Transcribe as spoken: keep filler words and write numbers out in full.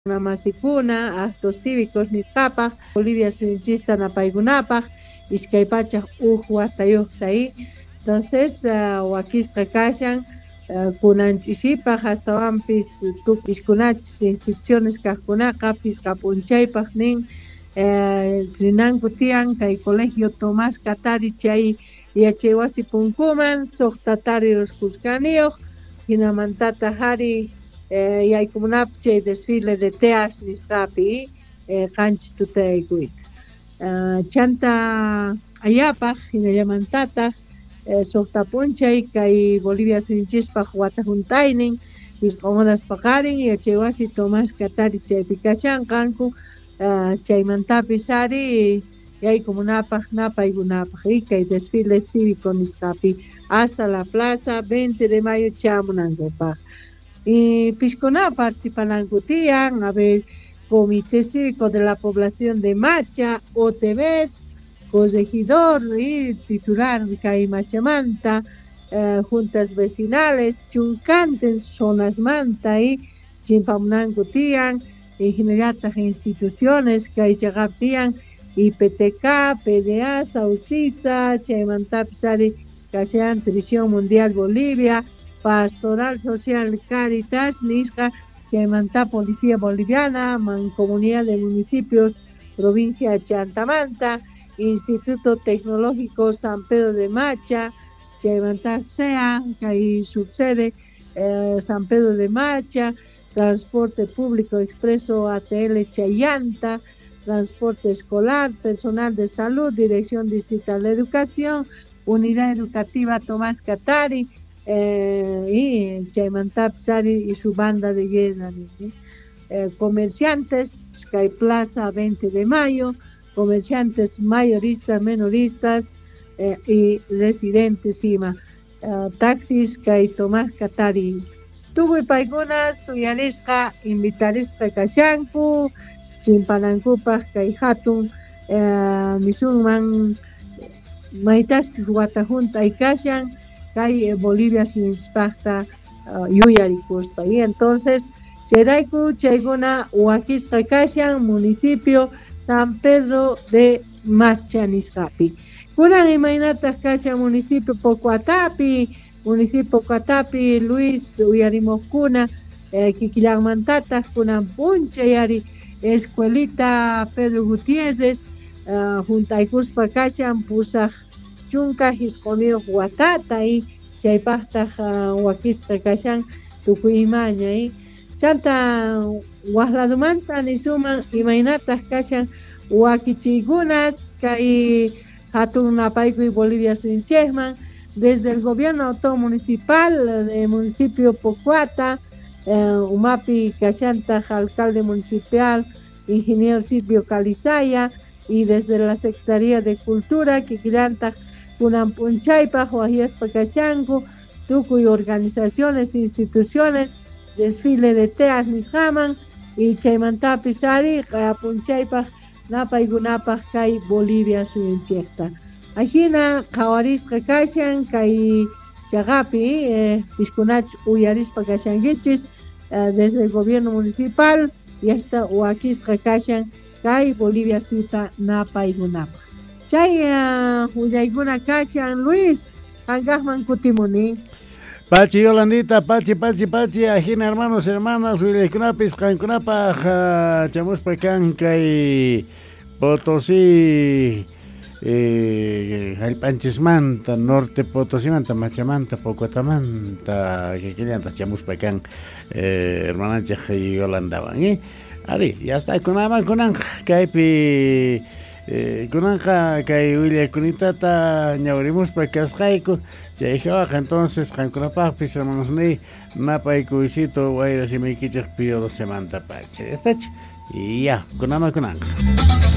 Namasikuna, actos cívicos nisqapaq, Bolivia sinchista napaykunapaq, iskay pachaq uj watayuqtaí. Entonces, uh, wakisqa kashan, uh, kunanchishipaq hastawanpis tukishkunachis instituciones kaqkunaqa pisqa p'unchaypaq nin eh, rinanku tiyan kay colegio Tomás Katari chay yachay wasi punkuman suqtatari riqusqaniyuq hinamantata hari eh, yaykumunapaq chay desfile de teatro nisqapi eh, qanchis tutayaykuyta. Uh, chanta ayapaq hinallamantata eh, suqta p'unchay kay Bolivia sinchispaq wata juntaynin pisqa horas paqarin yachay wasi Tomás Katari chaypi kashanqanku. Uh, chaymantapis ari yaykumunapaq napaykunapaq y kay desfile cívico nisqapi hasta la plaza veinte de mayo chamunankupaq y pishkuna participananku tiyan a ver comité cívico de la población de Macha, O T Vs, corregidor y titular kay Machamanta, uh, juntas vecinales chunkanten zonas manta y chimpamunanku tiyan ingeniería instituciones que hay llegarían I P T K, P D A, Saucisa, Chaymantapsari, Casean, Televisión Mundial Bolivia, Pastoral Social Caritas, Nisca, Chaymantá Policía Boliviana, Mancomunidad de Municipios, Provincia de Chantamanta, Instituto Tecnológico San Pedro de Macha, Chaymantá SEA, que hay subsede eh, San Pedro de Macha, Transporte Público Expreso A T L Chayanta, Transporte Escolar, Personal de Salud, Dirección Distrital de Educación, Unidad Educativa Tomás Katari, eh, y Chaymantapsari y su banda de guerra. Eh, comerciantes, Kay Plaza veinte de mayo, comerciantes mayoristas, menoristas eh, y residentes Sima. Eh, taxis, Kay Tomás Katari. Tukuy paykuna suyarisqa invitarisqa kashanku chimpanankupaq kay hatun eh, misunman maytaspis wata juntay kashan kay eh, Bolivia sinchpaqta uh, yuyarikuspa y entonces chayrayku chaykuna wakisqa kashan municipio San Pedro de Macha nisqapi kunan imaynataq kashan municipio Pocuatapi municipio Catapi, Luis Uyarimokuna, eh, Quiquillanmantata, Kunan Puncha Yari, Escuelita Pedro Gutiérrez, uh, Juntaykuspa Kashan, Pusaj Chunka, Hisconio Huatata y Chaypasta uh, Wakista Kashan, Tukuimaña y Santa Wasladumanta Nisuman, Imainatas Kashan, Wakichigunas, Kai Hatun Napaiku y Bolivia Sinchesman, desde el gobierno autónomo municipal del municipio Pocuata, eh, Umapi Cachanta, alcalde municipal, ingeniero Silvio Calizaya, y desde la Secretaría de Cultura, Kikiranta, Kunampunchaypa, Huajiaspa Cachangu, Tucuy, organizaciones, instituciones, desfile de teas Nishaman, y Chaymantapi Sari, Punchaypa, Napaygunapa, Kai, Bolivia, su inchecta. Ajina kawarisqa kashan kay chagapi eh, piskunach uyarispa kashankichis eh, desde el gobierno municipal y hasta wakisqa kashan kay Bolivia suta napaykunapa chay uh, uyaykuna kashan Luis qankaqman kutimuni Pachi Yolandita, Pachi, Pachi, Pachi, ajina hermanos, hermanas, willaykunapis qankunapaq uh, chamuspa kan kay Potosí Eh, Alpanchismanta, Norte Potosimanta, Machamanta, Pocotamanta, que querían chamuspa can eh, hermanancha y Yolandaban. ¿eh? Ari, ya está, con ama con anja, kaipi eh, con anja, kai Willia Kunitata, ñaurimuspa cascaico, Chaijabaja, entonces, Jankunapag, pis hermanos ni, Napa y Cuisito, Guayra, si me quichas, pido dos semanas, pache. ¿Está? Y ya, con ama con anja.